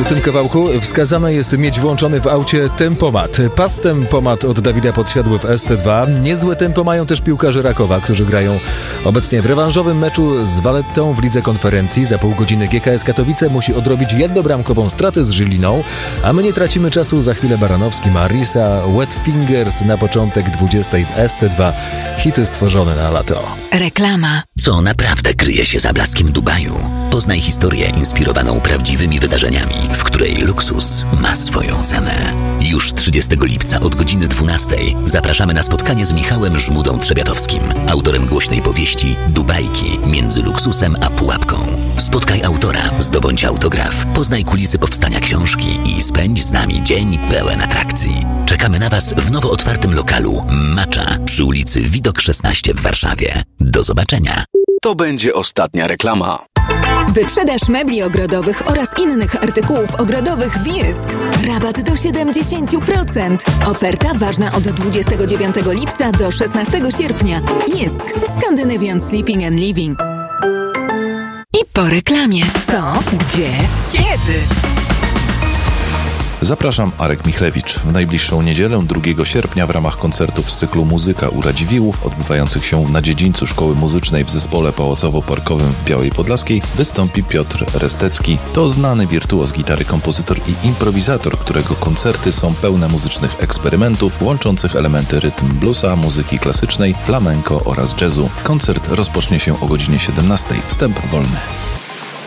w tym kawałku. Wskazane jest mieć włączony w aucie tempomat. Pas tempomat od Dawida Podsiadły w SC2. Niezłe tempo mają też piłkarze Rakowa, którzy grają obecnie w rewanżowym meczu z Valettą w Lidze Konferencji. Za pół godziny GKS Katowice musi odrobić jednobramkową stratę z Żyliną, a my nie tracimy czasu. Za chwilę Baranowski, Marisa, Wet Fingers na początek 20 w SC2. Hity stworzone na lato. Reklama. Co naprawdę kryje się za blaskiem Dubaju? Poznaj historię inspirowaną prawdziwymi wydarzeniami, w której luksus ma swoją cenę. Już 30 lipca od godziny 12 zapraszamy na spotkanie z Michałem Żmudą-Trzebiatowskim, autorem głośnej powieści Dubajki między luksusem a pułapką. Spotkaj autora, zdobądź autograf, poznaj kulisy powstania książki i spędź z nami dzień pełen atrakcji. Czekamy na Was w nowo otwartym lokalu Macza przy ulicy Widok 16 w Warszawie. Do zobaczenia. To będzie ostatnia reklama. Wyprzedaż mebli ogrodowych oraz innych artykułów ogrodowych w Jysk. Rabat do 70%. Oferta ważna od 29 lipca do 16 sierpnia. Jysk. Scandinavian Sleeping and Living. I po reklamie. Co? Gdzie? Kiedy? Zapraszam, Arek Michlewicz. W najbliższą niedzielę 2 sierpnia w ramach koncertów z cyklu Muzyka u Radziwiłłów odbywających się na dziedzińcu Szkoły Muzycznej w Zespole Pałacowo-Parkowym w Białej Podlaskiej wystąpi Piotr Restecki. To znany wirtuoz gitary, kompozytor i improwizator, którego koncerty są pełne muzycznych eksperymentów łączących elementy rytm bluesa, muzyki klasycznej, flamenco oraz jazzu. Koncert rozpocznie się o godzinie 17. Wstęp wolny.